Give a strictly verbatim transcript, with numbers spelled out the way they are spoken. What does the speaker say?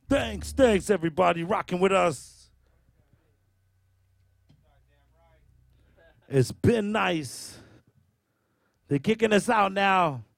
Thanks, thanks, everybody rocking with us. It's been nice. They're kicking us out now.